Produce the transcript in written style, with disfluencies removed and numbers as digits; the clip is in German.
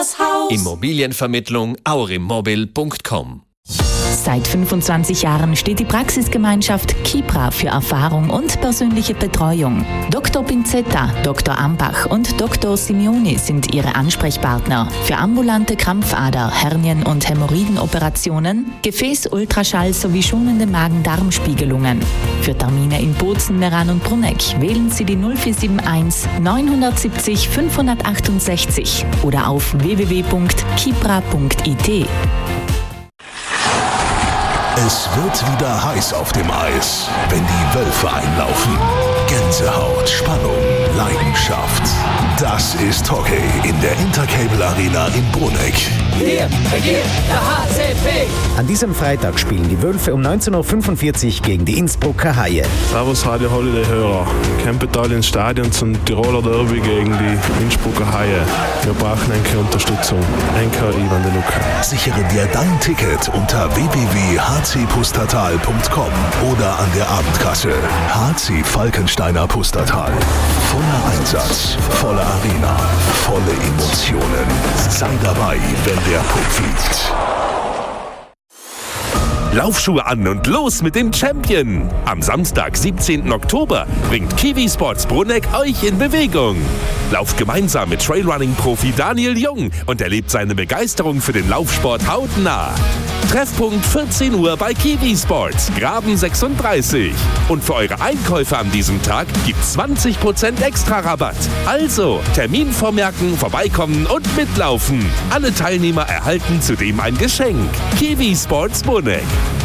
das Haus. Immobilienvermittlung aurimmobil.com. Seit 25 Jahren steht die Praxisgemeinschaft Kipra für Erfahrung und persönliche Betreuung. Dr. Pinzetta, Dr. Ambach und Dr. Simeoni sind ihre Ansprechpartner für ambulante Krampfader-, Hernien- und Hämorrhoidenoperationen, Gefäß-Ultraschall sowie schonende Magen-Darm-Spiegelungen. Für Termine in Bozen, Meran und Brunegg wählen Sie die 0471 970 568 oder auf www.kipra.it. Es wird wieder heiß auf dem Eis, wenn die Wölfe einlaufen. Gänsehaut, Spannung, Leidenschaft. Das ist Hockey in der Intercable Arena in Brunegg. Wir regiert der HCP. An diesem Freitag spielen die Wölfe um 19.45 Uhr gegen die Innsbrucker Haie. Servus Radio Holiday-Hörer. Kommt alle ins Stadion zum Tiroler Derby gegen die Innsbrucker Haie. Wir brauchen eine Unterstützung. Enker Ivan De Luca. Sichere dir dein Ticket unter www.hcpustertal.com oder an der Abendkasse. HC Falkensteiner Pustertal. Voller Einsatz, volle Arena, volle Emotionen. Sei dabei, wenn der Puck fliegt. Laufschuhe an und los mit dem Champion! Am Samstag, 17. Oktober, bringt Kiwi Sports Brunegg euch in Bewegung. Lauft gemeinsam mit Trailrunning-Profi Daniel Jung und erlebt seine Begeisterung für den Laufsport hautnah. Treffpunkt 14 Uhr bei Kiwi Sports, Graben 36. Und für eure Einkäufe an diesem Tag gibt's 20% extra Rabatt. Also, Termin vormerken, vorbeikommen und mitlaufen. Alle Teilnehmer erhalten zudem ein Geschenk. Kiwi Sports Brunegg.